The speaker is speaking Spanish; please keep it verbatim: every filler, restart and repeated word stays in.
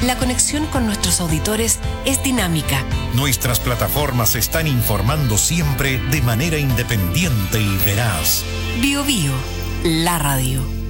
la conexión con nuestros auditores es dinámica. Nuestras plataformas están informando siempre de manera independiente y veraz. Bio Bio, la radio.